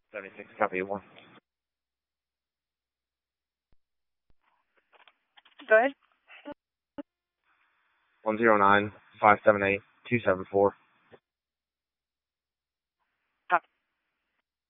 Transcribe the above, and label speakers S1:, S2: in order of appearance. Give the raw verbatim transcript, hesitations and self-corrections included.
S1: seventy-six, copy one.
S2: Go ahead.
S1: one zero nine, five seven eight, two seven four.